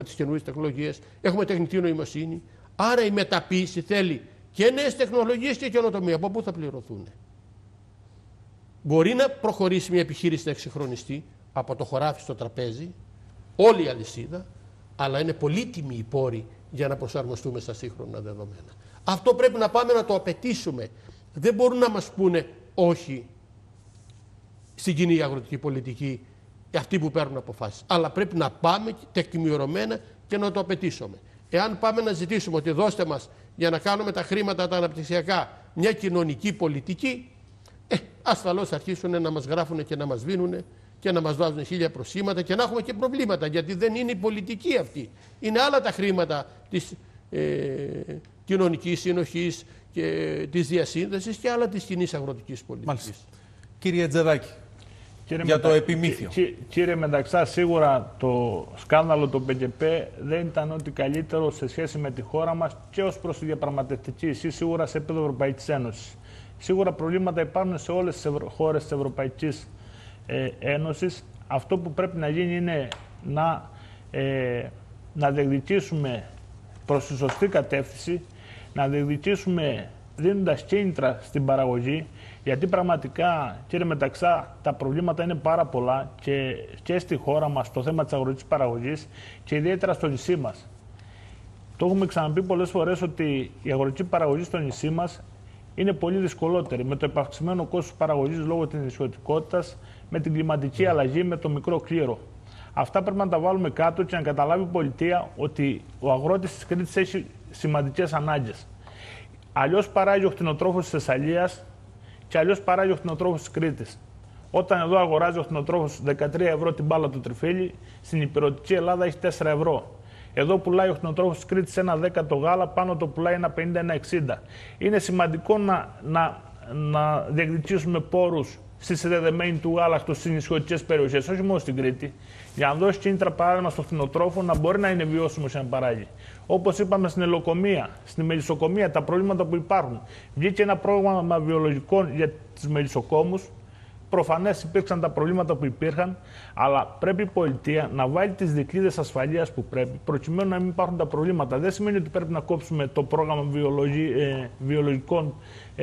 τις καινούριες τεχνολογίες, έχουμε τεχνητή νοημοσύνη. Άρα η μεταποίηση θέλει και νέες τεχνολογίες και καινοτομία. Από πού θα πληρωθούν? Μπορεί να προχωρήσει μια επιχείρηση να εξυγχρονιστεί από το χωράφι στο τραπέζι, όλη η αλυσίδα, αλλά είναι πολύτιμοι οι πόροι για να προσαρμοστούμε στα σύγχρονα δεδομένα. Αυτό πρέπει να πάμε να το απαιτήσουμε. Δεν μπορούν να μας πούνε όχι στην κοινή αγροτική πολιτική αυτοί που παίρνουν αποφάσεις. Αλλά πρέπει να πάμε τεκμηριωμένα και να το απαιτήσουμε. Εάν πάμε να ζητήσουμε ότι δώστε μας για να κάνουμε τα χρήματα τα αναπτυξιακά μια κοινωνική πολιτική, ασφαλώς θα αρχίσουν να μας γράφουν και να μας βίνουν και να μας βάζουν 1000 προσήματα και να έχουμε και προβλήματα, γιατί δεν είναι η πολιτική αυτή. Είναι άλλα τα χρήματα της κοινωνικής συνοχής και της διασύνδεσης και άλλα της κοινής αγροτικής πολιτικής. Μάλιστα. Κύριε Τζεδάκη, για το επιμήθειο. Κύριε Μεταξά, σίγουρα το σκάνδαλο του ΠΚΠ δεν ήταν ό,τι καλύτερο σε σχέση με τη χώρα μας και ως προς τη διαπραγματευτική ισχύ, σίγουρα σε επίπεδο Ευρωπαϊκής Ένωσης. Σίγουρα προβλήματα υπάρχουν σε όλες τις χώρες της Ευρωπαϊκής Ένωσης. Αυτό που πρέπει να γίνει είναι να διεκδικήσουμε προς τη σωστή κατεύθυνση, να διεκδικήσουμε δίνοντας κίνητρα στην παραγωγή, γιατί πραγματικά, κύριε Μεταξά, τα προβλήματα είναι πάρα πολλά και στη χώρα μας, στο θέμα της αγροτικής παραγωγής και ιδιαίτερα στο νησί μας. Το έχουμε ξαναπεί πολλές φορές ότι η αγροτική παραγωγή στο νησί μας είναι πολύ δυσκολότερη, με το επαυξημένο κόστος παραγωγής λόγω της νησιωτικότητας, με την κλιματική αλλαγή, με το μικρό κλήρο. Αυτά πρέπει να τα βάλουμε κάτω και να καταλάβει η πολιτεία ότι ο αγρότης της Κρήτης έχει σημαντικές ανάγκες. Αλλιώς παράγει ο κτηνοτρόφος της Θεσσαλίας και αλλιώς παράγει ο κτηνοτρόφος της Κρήτης. Όταν εδώ αγοράζει ο κτηνοτρόφος 13 ευρώ την μπάλα του τριφύλι, στην υπηρετική Ελλάδα έχει 4 ευρώ. Εδώ πουλάει ο κτηνοτρόφος της Κρήτης ένα 10 το γάλα, πάνω το πουλάει ένα 50, ένα 60. Είναι σημαντικό να διεκδικήσουμε πόρους στη συνδεδεμένη του γάλακτος στις νησιωτικές περιοχές, όχι μόνο στην Κρήτη, για να δώσει κίνητρα παράδειγμα στο κτηνοτρόφο να μπορεί να είναι βιώσιμος να παράγει. Όπως είπαμε στην ελοκομεία, στην μελισσοκομεία, τα προβλήματα που υπάρχουν. Βγήκε ένα πρόγραμμα βιολογικών για τις μελισσοκόμους. Προφανές υπήρξαν τα προβλήματα που υπήρχαν, αλλά πρέπει η πολιτεία να βάλει τις δικλείδες ασφαλείας που πρέπει, προκειμένου να μην υπάρχουν τα προβλήματα. Δεν σημαίνει ότι πρέπει να κόψουμε το πρόγραμμα βιολογικών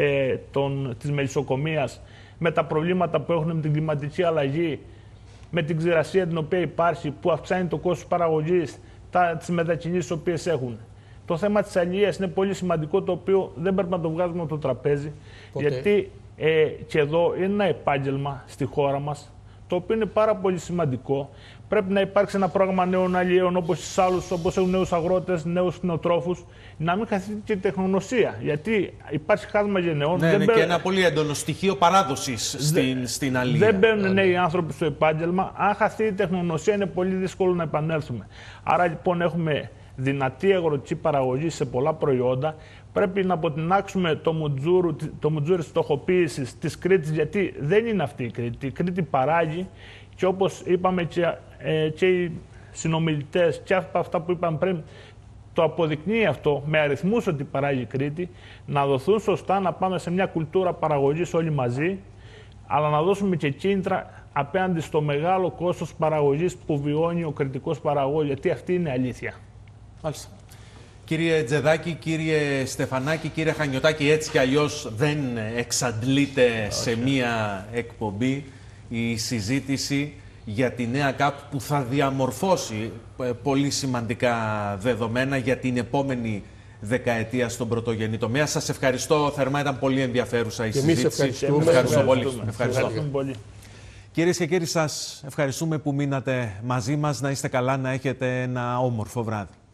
της μελισσοκομείας με τα προβλήματα που έχουν με την κλιματική αλλαγή, με την ξηρασία την οποία υπάρχει, που αυξάνει το κόστος παραγωγής, τις μετακινήσεις τις οποίες έχουν. Το θέμα της αλληλείας είναι πολύ σημαντικό, το οποίο δεν πρέπει να το βγάζουμε από το τραπέζι, γιατί και εδώ είναι ένα επάγγελμα στη χώρα μας, το οποίο είναι πάρα πολύ σημαντικό. Πρέπει να υπάρξει ένα πρόγραμμα νέων αλλιέων όπως στις άλλους, όπως έχουν νέους αγρότες, νέους κτηνοτρόφους, να μην χαθεί και η τεχνογνωσία. Γιατί υπάρχει χάσμα γενεών. Ναι, είναι και ένα πολύ έντονο στοιχείο παράδοσης στην αλληλεία. Δεν μπαίνουν νέοι άνθρωποι στο επάγγελμα. Αν χαθεί η τεχνογνωσία, είναι πολύ δύσκολο να επανέλθουμε. Άρα λοιπόν έχουμε δυνατή αγροτική παραγωγή σε πολλά προϊόντα. Πρέπει να αποτινάξουμε το μουτζούρι της φτωχοποίησης της Κρήτης, γιατί δεν είναι αυτή η Κρήτη. Η Κρήτη παράγει και όπως είπαμε και οι συνομιλητές και αυτά που είπαμε πριν, το αποδεικνύει αυτό με αριθμούς ότι παράγει η Κρήτη, να δοθούν σωστά, να πάμε σε μια κουλτούρα παραγωγής όλοι μαζί, αλλά να δώσουμε και κίνητρα απέναντι στο μεγάλο κόστος παραγωγής που βιώνει ο κρητικός παραγωγός, γιατί αυτή είναι αλήθεια. Μάλιστα. Κύριε Τζεδάκη, κύριε Στεφανάκη, κύριε Χανιωτάκη, έτσι κι αλλιώς δεν εξαντλείται σε μία εκπομπή η συζήτηση για τη νέα ΚΑΠ που θα διαμορφώσει πολύ σημαντικά δεδομένα για την επόμενη δεκαετία στον πρωτογενή τομέα. Σας ευχαριστώ θερμά, ήταν πολύ ενδιαφέρουσα η συζήτηση. Ευχαριστώ πολύ. Ευχαριστώ πολύ. Κυρίες και κύριοι, σας ευχαριστούμε που μείνατε μαζί μας. Να είστε καλά, να έχετε ένα όμορφο βράδυ.